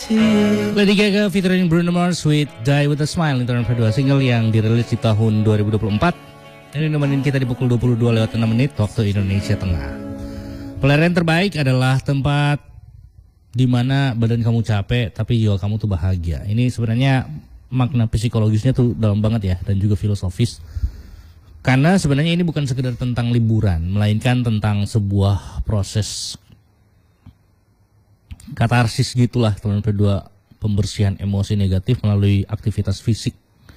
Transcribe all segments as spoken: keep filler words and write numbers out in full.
Lady Gaga featuring Bruno Mars with Die With A Smile, itu kedua single yang dirilis di tahun dua ribu dua puluh empat. Ini nemenin kita di pukul dua puluh dua lewat enam menit waktu Indonesia Tengah. Pelarian terbaik adalah tempat di mana badan kamu capek tapi jiwa kamu tuh bahagia. Ini sebenarnya makna psikologisnya tuh dalam banget ya, dan juga filosofis. Karena sebenarnya ini bukan sekedar tentang liburan, melainkan tentang sebuah proses katarsis gitulah teman berdua, pembersihan emosi negatif melalui aktivitas fisik.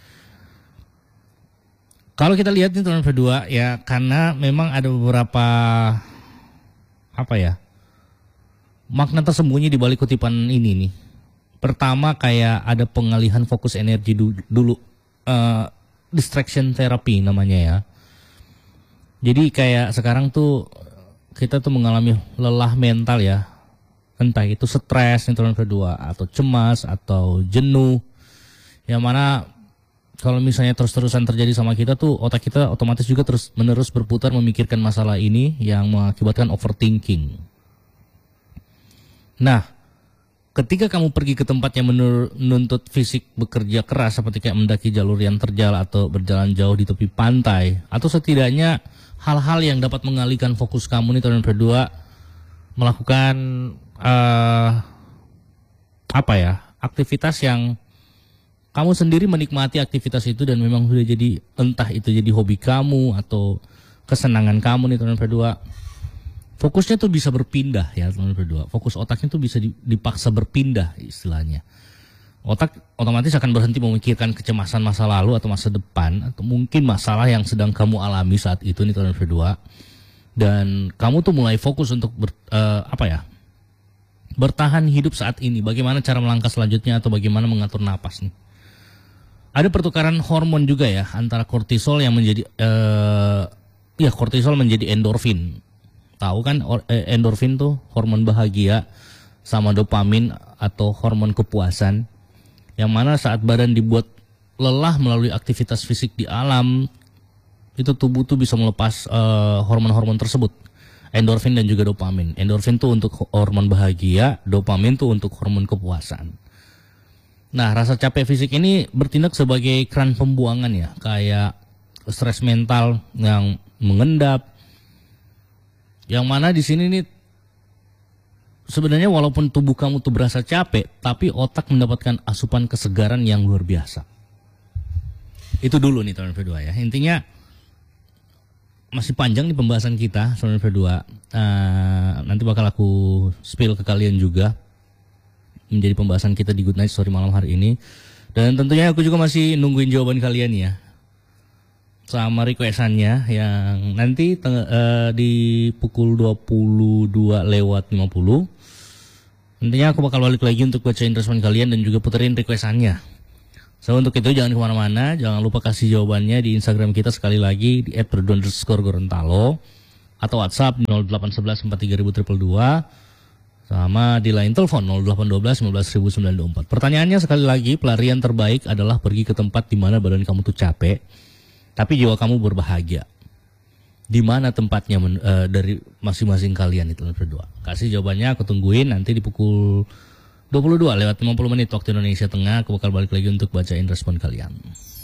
Kalau kita lihat nih teman berdua ya, karena memang ada beberapa apa ya, makna tersembunyi di balik kutipan ini nih. Pertama, kayak ada pengalihan fokus energi dulu, dulu uh, distraction therapy namanya ya. Jadi kayak sekarang tuh kita tuh mengalami lelah mental ya, entah itu stres nih teman berdua, atau cemas, atau jenuh, yang mana kalau misalnya terus-terusan terjadi sama kita tuh, otak kita otomatis juga terus menerus berputar memikirkan masalah ini yang mengakibatkan overthinking. Nah, ketika kamu pergi ke tempat yang menuntut fisik bekerja keras, seperti kayak mendaki jalur yang terjal atau berjalan jauh di tepi pantai, atau setidaknya hal-hal yang dapat mengalihkan fokus kamu nih teman berdua, melakukan uh, apa ya, aktivitas yang kamu sendiri menikmati aktivitas itu dan memang sudah jadi, entah itu jadi hobi kamu atau kesenangan kamu nih teman berdua. Fokusnya tuh bisa berpindah ya teman berdua. Fokus otaknya tuh bisa dipaksa berpindah istilahnya. Otak otomatis akan berhenti memikirkan kecemasan masa lalu atau masa depan, atau mungkin masalah yang sedang kamu alami saat itu nih teman berdua. Dan kamu tuh mulai fokus untuk ber, uh, apa ya, bertahan hidup saat ini. Bagaimana cara melangkah selanjutnya atau bagaimana mengatur napas nih. Ada pertukaran hormon juga ya, antara kortisol yang menjadi uh, ya kortisol menjadi endorfin. Tahu kan endorfin tuh hormon bahagia, sama dopamin atau hormon kepuasan, yang mana saat badan dibuat lelah melalui aktivitas fisik di alam, itu tubuh tuh bisa melepas uh, hormon-hormon tersebut, endorfin dan juga dopamin. Endorfin tuh untuk hormon bahagia, dopamin tuh untuk hormon kepuasan. Nah, rasa capek fisik ini bertindak sebagai keran pembuangan ya, kayak stres mental yang mengendap. Yang mana di sini nih sebenarnya walaupun tubuh kamu tuh berasa capek, tapi otak mendapatkan asupan kesegaran yang luar biasa. Itu dulu nih teman berdua ya. Intinya masih panjang nih pembahasan kita teman berdua. Uh, nanti bakal aku spill ke kalian juga menjadi pembahasan kita di Good Night Story malam hari ini. Dan tentunya aku juga masih nungguin jawaban kalian ya, sama requestannya yang nanti uh, di pukul dua puluh dua lewat lima puluh. Nantinya aku bakal balik lagi untuk bacain respon kalian dan juga puterin requestannya. So untuk itu jangan kemana-mana, jangan lupa kasih jawabannya di Instagram kita sekali lagi di et berdua underscore gorontalo, atau WhatsApp nol delapan satu satu empat tiga dua dua dua, sama di line telepon nol delapan satu dua lima belas sembilan dua empat. Pertanyaannya sekali lagi, pelarian terbaik adalah pergi ke tempat di mana badan kamu tuh capek tapi jiwa kamu berbahagia. Di mana tempatnya men, uh, dari masing-masing kalian itu berdua? Kasih jawabannya, aku tungguin nanti di pukul dua puluh dua lewat lima puluh menit waktu Indonesia Tengah. Aku bakal balik lagi untuk bacain respon kalian.